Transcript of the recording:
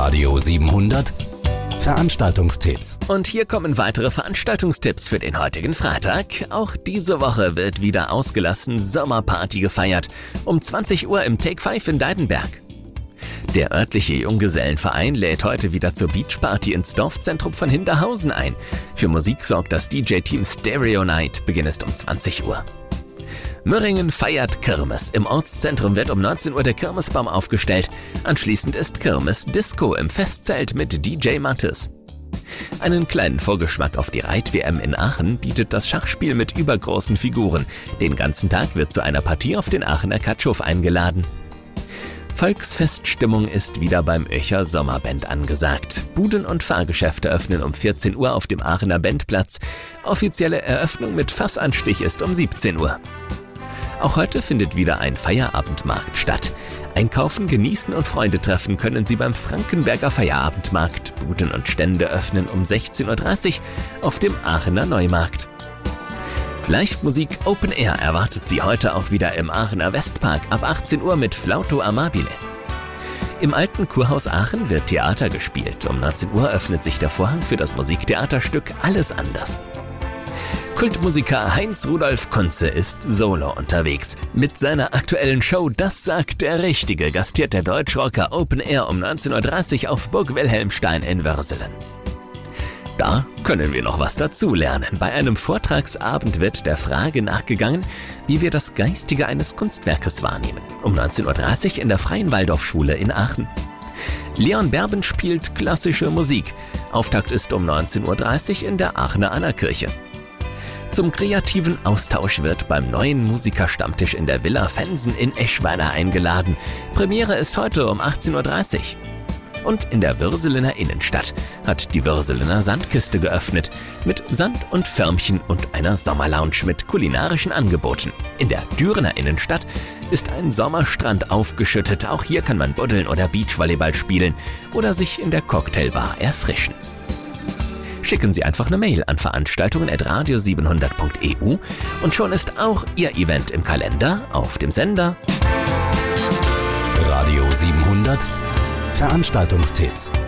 Radio 700 Veranstaltungstipps. Und hier kommen weitere Veranstaltungstipps für den heutigen Freitag. Auch diese Woche wird wieder ausgelassen Sommerparty gefeiert. Um 20 Uhr im Take 5 in Deidenberg. Der örtliche Junggesellenverein lädt heute wieder zur Beachparty ins Dorfzentrum von Hinterhausen ein. Für Musik sorgt das DJ-Team Stereo Night. Beginn ist um 20 Uhr. Möhringen feiert Kirmes. Im Ortszentrum wird um 19 Uhr der Kirmesbaum aufgestellt. Anschließend ist Kirmes-Disco im Festzelt mit DJ Mattes. Einen kleinen Vorgeschmack auf die Reit-WM in Aachen bietet das Schachspiel mit übergroßen Figuren. Den ganzen Tag wird zu einer Partie auf den Aachener Katschhof eingeladen. Volksfeststimmung ist wieder beim Oecher Sommerband angesagt. Buden und Fahrgeschäfte öffnen um 14 Uhr auf dem Aachener Bandplatz. Offizielle Eröffnung mit Fassanstich ist um 17 Uhr. Auch heute findet wieder ein Feierabendmarkt statt. Einkaufen, genießen und Freunde treffen können Sie beim Frankenberger Feierabendmarkt. Buden und Stände öffnen um 16.30 Uhr auf dem Aachener Neumarkt. Live-Musik Open Air erwartet Sie heute auch wieder im Aachener Westpark ab 18 Uhr mit Flauto Amabile. Im alten Kurhaus Aachen wird Theater gespielt. Um 19 Uhr öffnet sich der Vorhang für das Musiktheaterstück Alles anders. Kultmusiker Heinz-Rudolf Kunze ist solo unterwegs. Mit seiner aktuellen Show Das sagt der Richtige gastiert der Deutschrocker Open Air um 19.30 Uhr auf Burg Wilhelmstein in Würselen. Da können wir noch was dazulernen. Bei einem Vortragsabend wird der Frage nachgegangen, wie wir das Geistige eines Kunstwerkes wahrnehmen. Um 19.30 Uhr in der Freien Waldorfschule in Aachen. Leon Berben spielt klassische Musik. Auftakt ist um 19.30 Uhr in der Aachener Annakirche. Zum kreativen Austausch wird beim neuen Musikerstammtisch in der Villa Fensen in Eschweiler eingeladen. Premiere ist heute um 18.30 Uhr. Und in der Würselener Innenstadt hat die Würselener Sandkiste geöffnet. Mit Sand und Förmchen und einer Sommerlounge mit kulinarischen Angeboten. In der Dürener Innenstadt ist ein Sommerstrand aufgeschüttet. Auch hier kann man buddeln oder Beachvolleyball spielen oder sich in der Cocktailbar erfrischen. Schicken Sie einfach eine Mail an veranstaltungen@radio700.eu und schon ist auch Ihr Event im Kalender auf dem Sender. Radio 700 Veranstaltungstipps.